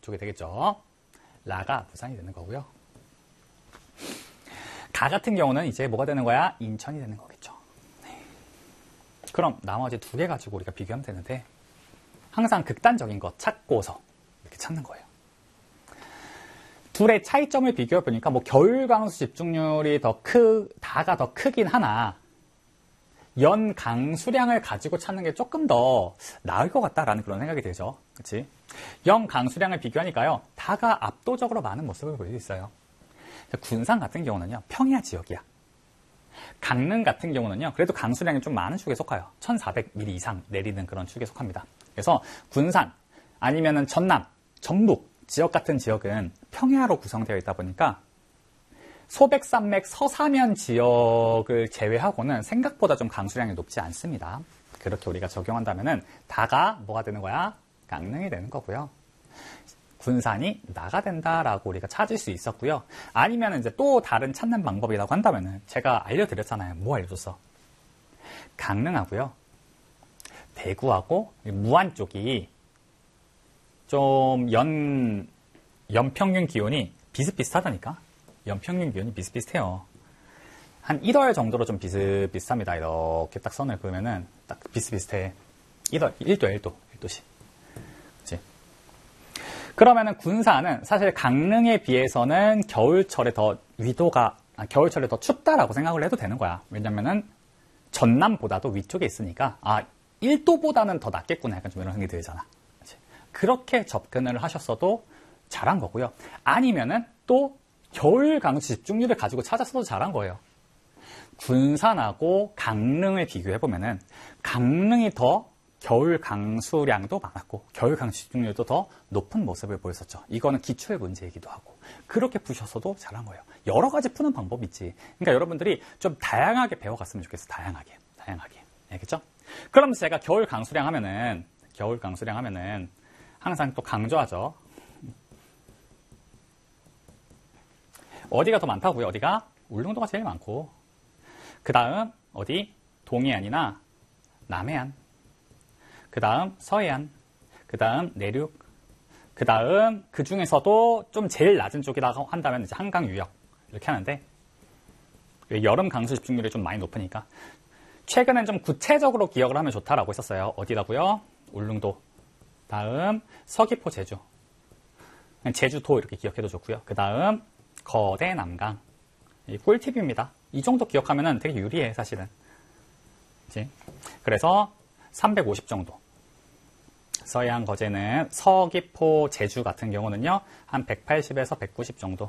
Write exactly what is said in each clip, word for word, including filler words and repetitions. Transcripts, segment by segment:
쪽이 되겠죠. 라가 부산이 되는 거고요. 가 같은 경우는 이제 뭐가 되는 거야? 인천이 되는 거겠죠. 네. 그럼 나머지 두 개 가지고 우리가 비교하면 되는데 항상 극단적인 거 찾고서 이렇게 찾는 거예요. 둘의 차이점을 비교해 보니까 뭐 겨울 강수 집중률이 더 크, 다가 더 크긴 하나 연 강수량을 가지고 찾는 게 조금 더 나을 것 같다라는 그런 생각이 들죠. 그렇지? 연 강수량을 비교하니까요. 다가 압도적으로 많은 모습을 보일 수 있어요. 군산 같은 경우는요. 평야 지역이야. 강릉 같은 경우는요. 그래도 강수량이 좀 많은 축에 속해요. 천사백 밀리미터 이상 내리는 그런 축에 속합니다. 그래서 군산 아니면은 전남, 전북 지역 같은 지역은 평야로 구성되어 있다 보니까 소백산맥 서사면 지역을 제외하고는 생각보다 좀 강수량이 높지 않습니다. 그렇게 우리가 적용한다면은 다가 뭐가 되는 거야? 강릉이 되는 거고요. 군산이 나가 된다라고 우리가 찾을 수 있었고요. 아니면 이제 또 다른 찾는 방법이라고 한다면은 제가 알려드렸잖아요. 뭐 알려줬어? 강릉하고요. 대구하고 무안 쪽이 좀 연, 연평균 기온이 비슷비슷하다니까? 연평균 기온이 비슷비슷해요. 한 일월 정도로 좀 비슷비슷합니다. 이렇게 딱 선을 그으면은 딱 비슷비슷해. 일월, 일 도, 일 도, 일 도씩. 그치? 그러면은 군산은 사실 강릉에 비해서는 겨울철에 더 위도가, 아, 겨울철에 더 춥다라고 생각을 해도 되는 거야. 왜냐면은 전남보다도 위쪽에 있으니까, 아, 일 도보다는 더 낫겠구나. 약간 좀 이런 생각이 들잖아. 그치? 그렇게 접근을 하셨어도 잘한 거고요. 아니면은 또 겨울 강수 집중률을 가지고 찾았어도 잘한 거예요. 군산하고 강릉을 비교해보면은 강릉이 더 겨울 강수량도 많았고 겨울 강수 집중률도 더 높은 모습을 보였었죠. 이거는 기출 문제이기도 하고 그렇게 푸셨어도 잘한 거예요. 여러 가지 푸는 방법이 있지. 그러니까 여러분들이 좀 다양하게 배워갔으면 좋겠어. 다양하게. 다양하게. 알겠죠? 그럼 제가 겨울 강수량 하면은 겨울 강수량 하면은 항상 또 강조하죠. 어디가 더 많다고요? 어디가? 울릉도가 제일 많고 그 다음 어디? 동해안이나 남해안 그 다음 서해안 그 다음 내륙 그 다음 그 중에서도 좀 제일 낮은 쪽이라고 한다면 이제 한강 유역 이렇게 하는데 여름 강수 집중률이 좀 많이 높으니까 최근엔 좀 구체적으로 기억을 하면 좋다라고 했었어요. 어디라고요? 울릉도 다음 서귀포 제주 제주도 이렇게 기억해도 좋고요. 그 다음 거대 남강 꿀팁입니다. 이 정도 기억하면 되게 유리해 사실은. 그치? 그래서 삼백오십 정도 서해안 거제는 서귀포 제주 같은 경우는요 한 백팔십에서 백구십 정도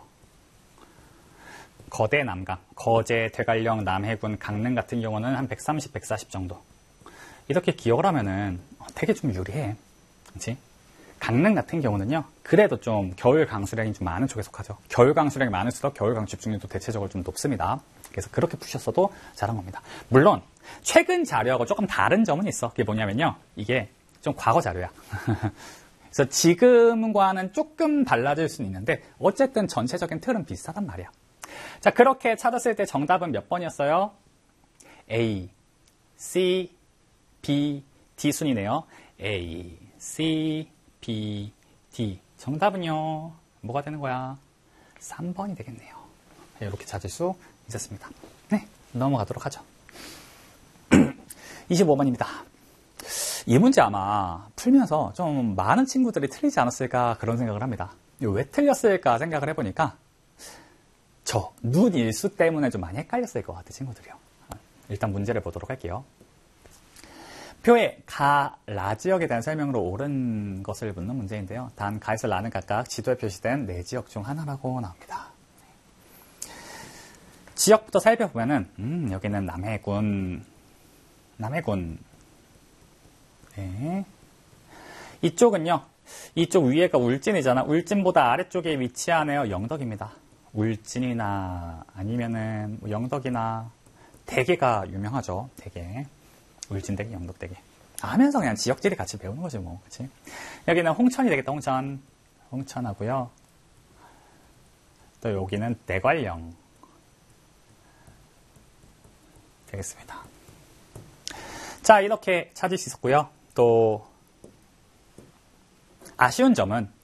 거대 남강 거제 대관령 남해군 강릉 같은 경우는 한 백삼십 백사십 정도 이렇게 기억을 하면은 되게 좀 유리해. 그치? 강릉 같은 경우는요, 그래도 좀 겨울 강수량이 좀 많은 쪽에 속하죠. 겨울 강수량이 많을수록 겨울 강 집중률도 대체적으로 좀 높습니다. 그래서 그렇게 푸셨어도 잘한 겁니다. 물론, 최근 자료하고 조금 다른 점은 있어. 그게 뭐냐면요, 이게 좀 과거 자료야. 그래서 지금과는 조금 달라질 수는 있는데, 어쨌든 전체적인 틀은 비슷하단 말이야. 자, 그렇게 찾았을 때 정답은 몇 번이었어요? A, C, B, D 순이네요. A, C, B, D. 정답은요, 뭐가 되는 거야? 삼 번이 되겠네요. 이렇게 찾을 수 있었습니다. 네, 넘어가도록 하죠. 이십오 번입니다. 이 문제 아마 풀면서 좀 많은 친구들이 틀리지 않았을까 그런 생각을 합니다. 왜 틀렸을까 생각을 해보니까 저 눈 일수 때문에 좀 많이 헷갈렸을 것 같아, 친구들이요. 일단 문제를 보도록 할게요. 표에 가, 라 지역에 대한 설명으로 옳은 것을 묻는 문제인데요. 단, 가에서 라는 각각 지도에 표시된 네 지역 중 하나라고 나옵니다. 지역부터 살펴보면은, 음, 여기는 남해군, 남해군. 네. 이쪽은요, 이쪽 위에가 울진이잖아. 울진보다 아래쪽에 위치하네요. 영덕입니다. 울진이나 아니면은 영덕이나 대게가 유명하죠. 대게. 울진대게, 영덕대게. 하면서 그냥 지역지리 같이 배우는 거지 뭐. 그치? 여기는 홍천이 되겠다. 홍천. 홍천하고요. 또 여기는 대관령 되겠습니다. 자, 이렇게 찾을 수 있었고요. 또 아쉬운 점은